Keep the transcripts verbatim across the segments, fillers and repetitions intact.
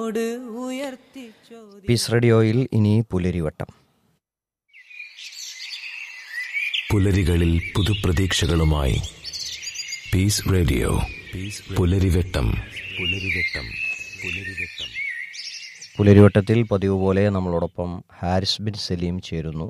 Piece റേഡിയോയിൽ ഇനി പുലരിവട്ടം. പുലരികളിൽ പുതുപ്രതീക്ഷകളുമായി piece radio. പുലരിവെട്ടം. പുലരിവെട്ടം. പുലരിവെട്ടം. പുലരിവട്ടത്തിൽ പതിവ് പോലെ നമ്മളോടൊപ്പം ഹാരിസ് ബിൻ സലീം ചേരുന്നു.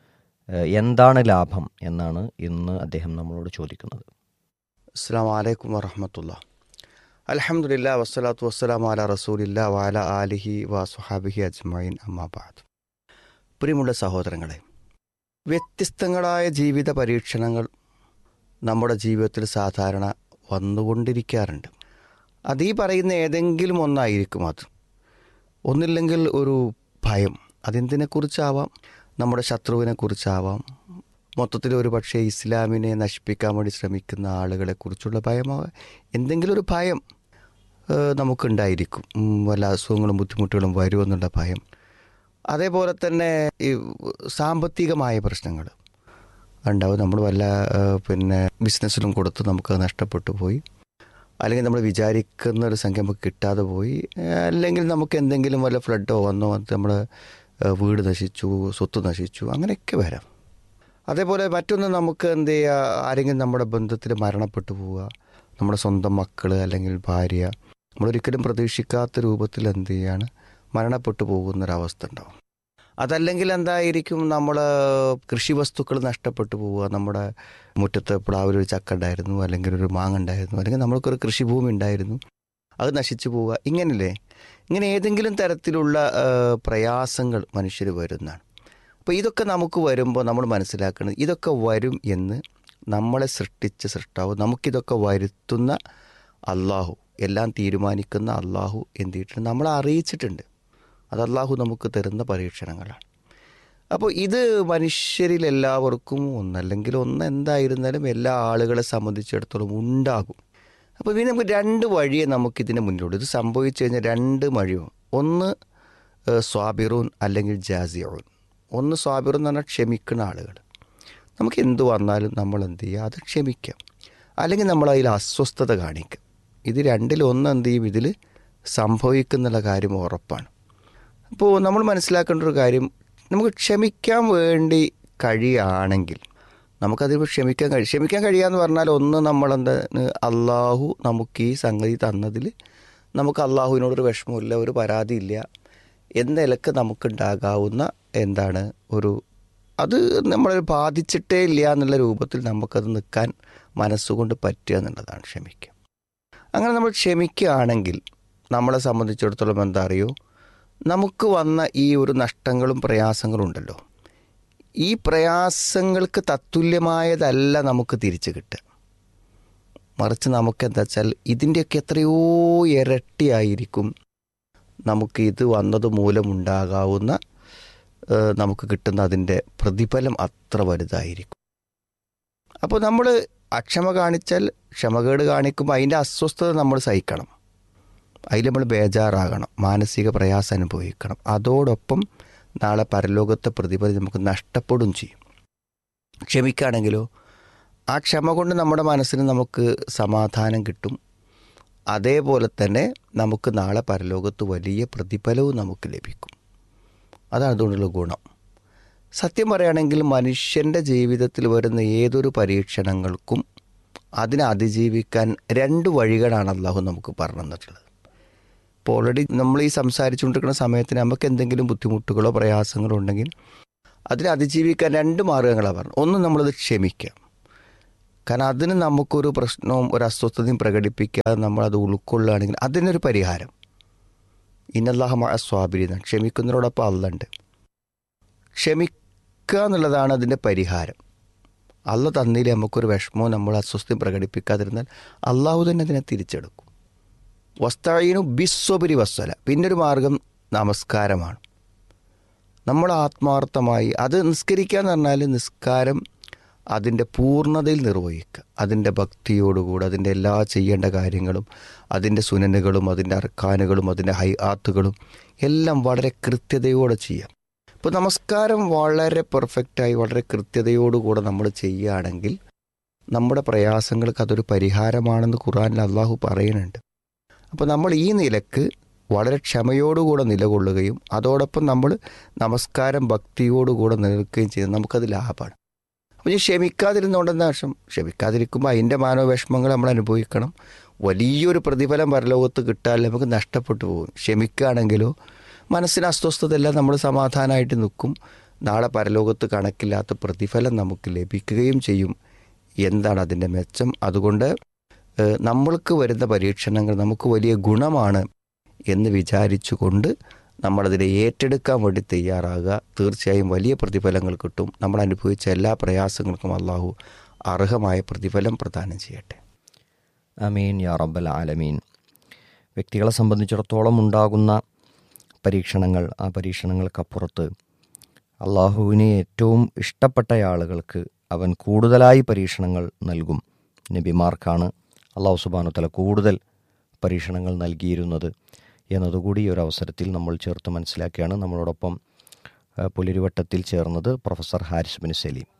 എന്താണ് ലാഭം എന്നാണ് ഇന്ന് അദ്ദേഹം നമ്മളോട് ചോദിക്കുന്നത്. അസ്സലാമു അലൈക്കും വറഹ്മത്തുള്ളാഹി. അൽഹംദുലില്ലാ വസ്സലാത്തു വസ്സലാമു അലാ റസൂലില്ലാ വഅല ആലിഹി വസ്വഹാബിഹി അജ്മഈൻ. അമ്മാ ബഅദ്. പ്രിയമുള്ള സഹോദരങ്ങളെ, വ്യത്യസ്തങ്ങളായ ജീവിത പരീക്ഷണങ്ങൾ നമ്മുടെ ജീവിതത്തിൽ സാധാരണ വന്നുകൊണ്ടിരിക്കാറുണ്ട്. അത് ഈ പറയുന്ന ഏതെങ്കിലും ഒന്നായിരിക്കും. അത് ഒന്നില്ലെങ്കിൽ ഒരു ഭയം, അതെന്തിനെക്കുറിച്ചാവാം, നമ്മുടെ ശത്രുവിനെ കുറിച്ചാവാം, മൊത്തത്തിൽ ഒരു പക്ഷേ ഇസ്ലാമിനെ നശിപ്പിക്കാൻ വേണ്ടി ശ്രമിക്കുന്ന ആളുകളെ കുറിച്ചുള്ള ഭയമാവാം. എന്തെങ്കിലും ഒരു ഭയം നമുക്കുണ്ടായിരിക്കും. വല്ല അസുഖങ്ങളും ബുദ്ധിമുട്ടുകളും വരുമെന്നുള്ള ഭയം. അതേപോലെ തന്നെ ഈ സാമ്പത്തികമായ പ്രശ്നങ്ങൾ ഉണ്ടാവും. നമ്മൾ വല്ല പിന്നെ ബിസിനസ്സിലും കൊടുത്ത് നമുക്ക് നഷ്ടപ്പെട്ടു പോയി, അല്ലെങ്കിൽ നമ്മൾ വിചാരിക്കുന്ന ഒരു സംഖ്യ നമുക്ക് കിട്ടാതെ പോയി, അല്ലെങ്കിൽ നമുക്ക് എന്തെങ്കിലും വല്ല ഫ്ലഡോ വന്നോ നമ്മൾ വീട് നശിച്ചു, സ്വത്ത് നശിച്ചു, അങ്ങനെയൊക്കെ വരാം. അതേപോലെ മറ്റൊന്ന്, നമുക്ക് എന്ത് ചെയ്യുക, ആരെങ്കിലും നമ്മുടെ ബന്ധത്തിൽ മരണപ്പെട്ടു പോവുക, നമ്മുടെ സ്വന്തം മക്കൾ അല്ലെങ്കിൽ ഭാര്യ, നമ്മളൊരിക്കലും പ്രതീക്ഷിക്കാത്ത രൂപത്തിൽ എന്ത് ചെയ്യാണ് മരണപ്പെട്ടു പോകുന്നൊരവസ്ഥ ഉണ്ടാവും. അതല്ലെങ്കിൽ എന്തായിരിക്കും, നമ്മൾ കൃഷി വസ്തുക്കൾ നഷ്ടപ്പെട്ടു പോവുക. നമ്മുടെ മുറ്റത്ത് പ്ലാവിലൊരു ചക്ക ഉണ്ടായിരുന്നു, അല്ലെങ്കിൽ ഒരു മാങ്ങ ഉണ്ടായിരുന്നു, അല്ലെങ്കിൽ നമ്മൾക്കൊരു കൃഷിഭൂമി ഉണ്ടായിരുന്നു, അത് നശിച്ചു പോവുക. ഇങ്ങനല്ലേ, ഇങ്ങനെ ഏതെങ്കിലും തരത്തിലുള്ള പ്രയാസങ്ങൾ മനുഷ്യർ വരുന്നതാണ്. അപ്പോൾ ഇതൊക്കെ നമുക്ക് വരുമ്പോൾ നമ്മൾ മനസ്സിലാക്കുന്നത്, ഇതൊക്കെ വരും എന്ന് നമ്മളെ സൃഷ്ടിച്ച സൃഷ്ടാവ്, നമുക്കിതൊക്കെ വരുത്തുന്ന അള്ളാഹു, എല്ലാം തീരുമാനിക്കുന്ന അള്ളാഹു എന്ത് ചെയ്തിട്ടുണ്ട്, നമ്മളെ അറിയിച്ചിട്ടുണ്ട്. അത് അള്ളാഹു നമുക്ക് തരുന്ന പരീക്ഷണങ്ങളാണ്. അപ്പോൾ ഇത് മനുഷ്യരിൽ എല്ലാവർക്കും ഒന്നല്ലെങ്കിൽ ഒന്ന് എന്തായിരുന്നാലും എല്ലാ ആളുകളെ സംബന്ധിച്ചിടത്തോളം ഉണ്ടാകും. അപ്പോൾ ഇനി നമുക്ക് രണ്ട് വഴിയെ നമുക്കിതിന് മുന്നിലുള്ളൂ. ഇത് സംഭവിച്ചു കഴിഞ്ഞാൽ രണ്ട് വഴിയും, ഒന്ന് സ്വാബിറൂൻ അല്ലെങ്കിൽ ജാസിഊൻ. ഒന്ന് സ്വാബിറൂൻ എന്ന് പറഞ്ഞാൽ ക്ഷമിക്കുന്ന ആളുകൾ. നമുക്ക് എന്ത് വന്നാലും നമ്മൾ എന്ത് ചെയ്യുക, അത് ക്ഷമിക്കാം. അല്ലെങ്കിൽ നമ്മൾ അതിൽ അസ്വസ്ഥത കാണിക്കാം. ഇത് രണ്ടിലൊന്ന് എന്ത് ചെയ്യും, ഇതിൽ സംഭവിക്കുന്നുള്ള കാര്യം ഉറപ്പാണ്. അപ്പോൾ നമ്മൾ മനസ്സിലാക്കേണ്ട ഒരു കാര്യം, നമുക്ക് ക്ഷമിക്കാൻ വേണ്ടി കഴിയുകയാണെങ്കിൽ നമുക്കതിൽ ക്ഷമിക്കാൻ കഴിയും. ക്ഷമിക്കാൻ കഴിയാന്ന് പറഞ്ഞാൽ ഒന്ന്, നമ്മളെന്താ, അള്ളാഹു നമുക്ക് ഈ സംഗതി തന്നതിൽ നമുക്ക് അള്ളാഹുവിനോടൊരു വിഷമമില്ല, ഒരു പരാതിയില്ല എന്ന നിലക്ക് നമുക്കുണ്ടാകാവുന്ന എന്താണ് ഒരു, അത് നമ്മളെ ബാധിച്ചിട്ടേ ഇല്ല എന്നുള്ള രൂപത്തിൽ നമുക്കത് നിൽക്കാൻ മനസ്സുകൊണ്ട് പറ്റുക എന്നുള്ളതാണ് ക്ഷമിക്കുക. അങ്ങനെ നമ്മൾ ക്ഷമിക്കുകയാണെങ്കിൽ നമ്മളെ സംബന്ധിച്ചിടത്തോളം എന്താ അറിയോ, നമുക്ക് വന്ന ഈ ഒരു നഷ്ടങ്ങളും പ്രയാസങ്ങളും ഉണ്ടല്ലോ, ഈ പ്രയാസങ്ങൾക്ക് തത്തുല്യമായതല്ല നമുക്ക് തിരിച്ചു കിട്ടുക. മറിച്ച് നമുക്ക് എന്താ വെച്ചാൽ ഇതിൻ്റെയൊക്കെ എത്രയോ ഇരട്ടിയായിരിക്കും നമുക്ക് ഇത് വന്നത് മൂലമുണ്ടാകാവുന്ന നമുക്ക് കിട്ടുന്ന അതിൻ്റെ പ്രതിഫലം അത്ര വലുതായിരിക്കും. അപ്പോൾ നമ്മൾ അക്ഷമ കാണിച്ചാൽ, ക്ഷമകേട് കാണിക്കുമ്പോൾ അതിൻ്റെ അസ്വസ്ഥത നമ്മൾ സഹിക്കണം, അതിൽ നമ്മൾ ബേജാറാകണം, മാനസിക പ്രയാസം അനുഭവിക്കണം. അതോടൊപ്പം നാളെ പരലോകത്തെ പ്രതിഫലം നമുക്ക് നഷ്ടപ്പെടുകയും ചെയ്യും. ക്ഷമിക്കുകയാണെങ്കിലോ ആ ക്ഷമ കൊണ്ട് നമ്മുടെ മനസ്സിന് നമുക്ക് സമാധാനം കിട്ടും. അതേപോലെ തന്നെ നമുക്ക് നാളെ പരലോകത്ത് വലിയ പ്രതിഫലവും നമുക്ക് ലഭിക്കും. അതാണ് അതുകൊണ്ടുള്ള ഗുണം. സത്യം പറയുകയാണെങ്കിൽ മനുഷ്യൻ്റെ ജീവിതത്തിൽ വരുന്ന ഏതൊരു പരീക്ഷണങ്ങൾക്കും അതിനെ അതിജീവിക്കാൻ രണ്ട് വഴികളാണ് അള്ളാഹു നമുക്ക് പറഞ്ഞു തന്നിട്ടുള്ളത്. ഇപ്പോൾ ഓൾറെഡി നമ്മൾ ഈ സംസാരിച്ചുകൊണ്ടിരിക്കുന്ന സമയത്തിന് നമുക്ക് എന്തെങ്കിലും ബുദ്ധിമുട്ടുകളോ പ്രയാസങ്ങളോ ഉണ്ടെങ്കിൽ അതിനെ അതിജീവിക്കാൻ രണ്ട് മാർഗ്ഗങ്ങളാണ് പറഞ്ഞത്. ഒന്ന്, നമ്മളത് ക്ഷമിക്കാം. കാരണം അതിന് നമുക്കൊരു പ്രശ്നവും ഒരു അസ്വസ്ഥതയും പ്രകടിപ്പിക്കാതെ നമ്മളത് ഉൾക്കൊള്ളുകയാണെങ്കിൽ അതിനൊരു പരിഹാരം. ഇന്നല്ലാഹ മഅ സ്വാബിരീൻ, ക്ഷമിക്കുന്നതിനോടൊപ്പം അല്ലാഹ് ഉണ്ട്. ക്ഷമിക്കുക എന്നുള്ളതാണ് അതിൻ്റെ പരിഹാരം. അള്ളാഹ് തന്നില്ലേ നമുക്കൊരു വിഷമവും നമ്മൾ അസ്വസ്ഥയും പ്രകടിപ്പിക്കാതിരുന്നാൽ അള്ളാഹു തന്നെ അതിനെ തിരിച്ചെടുക്കും. വസ്തഈനു ബിസ്സബ്രി വസ്സല. പിന്നൊരു മാർഗം നമസ്കാരമാണ്. നമ്മൾ ആത്മാർത്ഥമായി അത് നിസ്കരിക്കുക എന്ന് പറഞ്ഞാൽ നിസ്കാരം അതിൻ്റെ പൂർണ്ണതയിൽ നിർവഹിക്കുക, അതിൻ്റെ ഭക്തിയോടുകൂടി അതിൻ്റെ എല്ലാ ചെയ്യേണ്ട കാര്യങ്ങളും, അതിൻ്റെ സുനനുകളും അതിൻ്റെ അർക്കാനുകളും അതിൻ്റെ ഹൈആത്തുകളും എല്ലാം വളരെ കൃത്യതയോടെ ചെയ്യാം. ഇപ്പോൾ നമസ്കാരം വളരെ പെർഫെക്റ്റായി വളരെ കൃത്യതയോടുകൂടെ നമ്മൾ ചെയ്യുകയാണെങ്കിൽ നമ്മുടെ പ്രയാസങ്ങൾക്ക് അതൊരു പരിഹാരമാണെന്ന് ഖുർആനിൽ അള്ളാഹു പറയുന്നുണ്ട്. അപ്പോൾ നമ്മൾ ഈ നിലക്ക് വളരെ ക്ഷമയോടുകൂടെ നിലകൊള്ളുകയും അതോടൊപ്പം നമ്മൾ നമസ്കാരം ഭക്തിയോടുകൂടെ നിലനിൽക്കുകയും ചെയ്ത് നമുക്കത് ലാഭമാണ്. അപ്പോൾ ഈ ക്ഷമിക്കാതിരുന്നുകൊണ്ടെന്ന ആവശ്യം, ക്ഷമിക്കാതിരിക്കുമ്പോൾ അതിൻ്റെ മാനവവിഷമങ്ങൾ നമ്മൾ അനുഭവിക്കണം. വലിയൊരു പ്രതിഫലം പരലോകത്ത് കിട്ടാൻ നമുക്ക് നഷ്ടപ്പെട്ടു പോകും. ക്ഷമിക്കുകയാണെങ്കിലോ മനസ്സിന് അസ്വസ്ഥതയെല്ലാം നമ്മൾ സമാധാനമായിട്ട് നിൽക്കും. നാളെ പരലോകത്ത് കണക്കില്ലാത്ത പ്രതിഫലം നമുക്ക് ലഭിക്കുകയും ചെയ്യും. എന്താണ് അതിൻ്റെ മെച്ചം? അതുകൊണ്ട് നമ്മൾക്ക് വരുന്ന പരീക്ഷണങ്ങൾ നമുക്ക് വലിയ ഗുണമാണ് എന്ന് വിചാരിച്ചുകൊണ്ട് നമ്മളതിനെ ഏറ്റെടുക്കാൻ വേണ്ടി തയ്യാറാകുക. തീർച്ചയായും വലിയ പ്രതിഫലങ്ങൾ കിട്ടും. നമ്മൾ അനുഭവിച്ച എല്ലാ പ്രയാസങ്ങൾക്കും അള്ളാഹു അർഹമായ പ്രതിഫലം പ്രദാനം ചെയ്യട്ടെ. അമീൻ യാ റബ്ബൽ ആലമീൻ. വ്യക്തികളെ സംബന്ധിച്ചിടത്തോളം ഉണ്ടാകുന്ന പരീക്ഷണങ്ങൾ, ആ പരീക്ഷണങ്ങൾക്കപ്പുറത്ത് അള്ളാഹുവിന് ഏറ്റവും ഇഷ്ടപ്പെട്ട ആളുകൾക്ക് അവൻ കൂടുതലായി പരീക്ഷണങ്ങൾ നൽകും. നബിമാർക്കാണ് അള്ളാഹു സുബ്ഹാനഹു വ തആല കൂടുതൽ പരീക്ഷണങ്ങൾ നൽകിയിരുന്നത് എന്നതുകൂടി ഈ ഒരു അവസരത്തിൽ നമ്മൾ ചേർത്ത് മനസ്സിലാക്കിയാണ്. നമ്മളോടൊപ്പം പുലരിവട്ടത്തിൽ ചേർന്നത് പ്രൊഫസർ ഹാരിസ് ബിൻ സലീം.